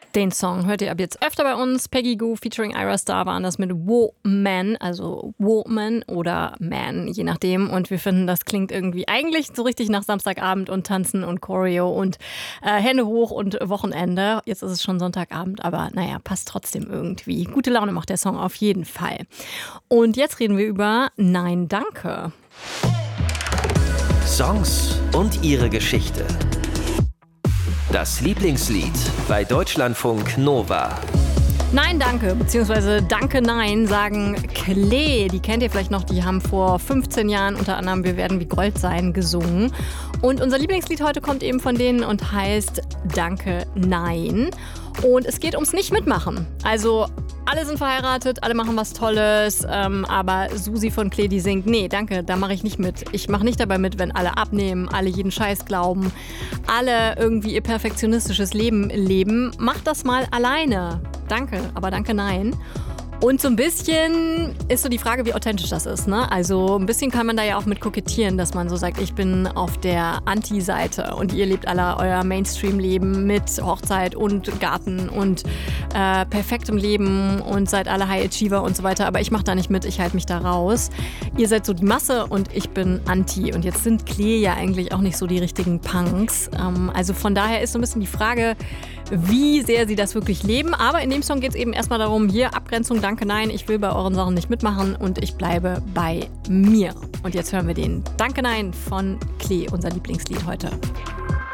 Den Song hört ihr ab jetzt öfter bei uns. Peggy Gou featuring Ira Star waren das mit Woman, also Woman oder Man, je nachdem. Und wir finden, das klingt irgendwie eigentlich so richtig nach Samstagabend und Tanzen und Choreo und Hände hoch und Wochenende. Jetzt ist es schon Sonntagabend, aber naja, passt trotzdem irgendwie. Gute Laune macht der Song auf jeden Fall. Und jetzt reden wir über Nein, danke. Songs und ihre Geschichte. Das Lieblingslied bei Deutschlandfunk Nova. Nein, danke, beziehungsweise Danke, nein, sagen Klee. Die kennt ihr vielleicht noch, die haben vor 15 Jahren unter anderem Wir werden wie Gold sein gesungen. Und unser Lieblingslied heute kommt eben von denen und heißt Danke, nein. Und es geht ums Nicht-Mitmachen. Also alle sind verheiratet, alle machen was Tolles, aber Susi von Klee, die singt, nee, danke, da mache ich nicht mit. Ich mache nicht dabei mit, wenn alle abnehmen, alle jeden Scheiß glauben, alle irgendwie ihr perfektionistisches Leben leben. Macht das mal alleine. Danke, aber danke, nein. Und so ein bisschen ist so die Frage, wie authentisch das ist, ne? Also ein bisschen kann man da ja auch mit kokettieren, dass man so sagt, ich bin auf der Anti-Seite und ihr lebt alle euer Mainstream-Leben mit Hochzeit und Garten und perfektem Leben und seid alle High Achiever und so weiter. Aber ich mache da nicht mit, ich halte mich da raus. Ihr seid so die Masse und ich bin Anti. Und jetzt sind Klee ja eigentlich auch nicht so die richtigen Punks. Also von daher ist so ein bisschen die Frage, wie sehr sie das wirklich leben. Aber in dem Song geht es eben erstmal darum, hier Abgrenzung, danke, nein, ich will bei euren Sachen nicht mitmachen und ich bleibe bei mir. Und jetzt hören wir den Danke, nein von Klee, unser Lieblingslied heute.